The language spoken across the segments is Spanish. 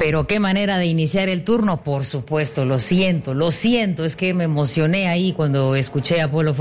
Pero qué manera de iniciar el turno, por supuesto, lo siento, es que me emocioné ahí cuando escuché a Apollo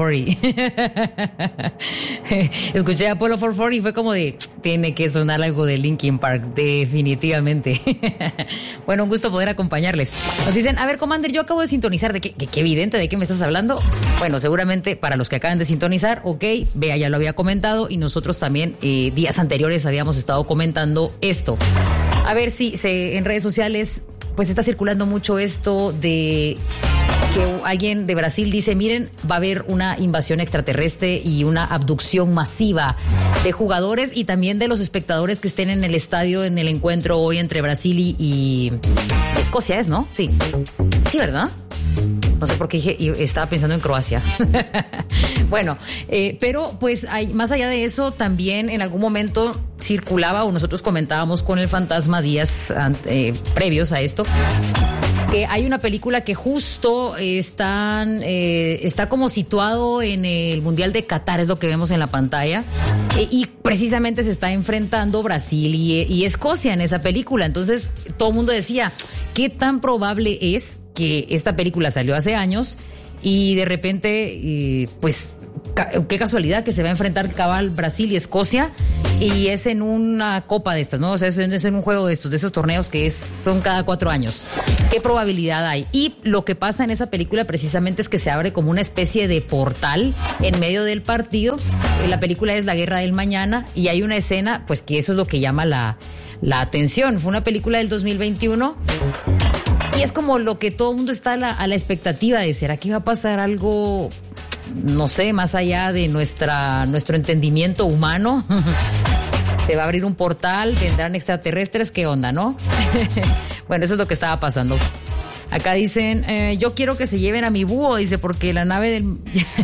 440. Escuché a Apollo 440 y fue como de, tiene que sonar algo de Linkin Park, definitivamente. Bueno, un gusto poder acompañarles. Nos dicen, a ver, Commander, yo acabo de sintonizar, ¿de qué evidente, de qué me estás hablando? Bueno, seguramente para los que acaban de sintonizar, ok, Bea ya lo había comentado y nosotros también días anteriores habíamos estado comentando esto. A ver si en redes sociales pues está circulando mucho esto de que alguien de Brasil dice, miren, va a haber una invasión extraterrestre y una abducción masiva de jugadores y también de los espectadores que estén en el estadio en el encuentro hoy entre Brasil y Escocia, ¿es, no? Sí, ¿verdad? No sé por qué dije, y estaba pensando en Croacia. Bueno, pero pues más allá de eso, también en algún momento circulaba o nosotros comentábamos con el Fantasma días previos a esto, que hay una película que justo está como situado en el Mundial de Qatar, es lo que vemos en la pantalla, y precisamente se está enfrentando Brasil y Escocia en esa película. Entonces todo el mundo decía, ¿qué tan probable es que esta película salió hace años y de repente, pues, qué casualidad que se va a enfrentar cabal Brasil y Escocia y es en una copa de estas, ¿no? O sea, es en un juego de esos torneos que son cada 4 años. ¿Qué probabilidad hay? Y lo que pasa en esa película precisamente es que se abre como una especie de portal en medio del partido. La película es La Guerra del Mañana y hay una escena, pues, que eso es lo que llama la atención. Fue una película del 2021 y es como lo que todo el mundo está a la expectativa de, ¿será que va a pasar algo, no sé, más allá de nuestro entendimiento humano? Se va a abrir un portal, vendrán extraterrestres, ¿qué onda, no? Bueno, eso es lo que estaba pasando. Acá dicen, yo quiero que se lleven a mi búho, dice, porque la nave del...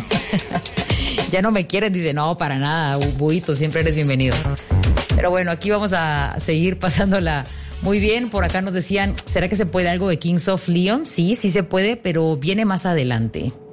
Ya no me quieren, dice, no, para nada, buito, siempre eres bienvenido. Pero bueno, aquí vamos a seguir pasándola muy bien. Por acá nos decían, ¿será que se puede algo de Kings of Leon? Sí se puede, pero viene más adelante.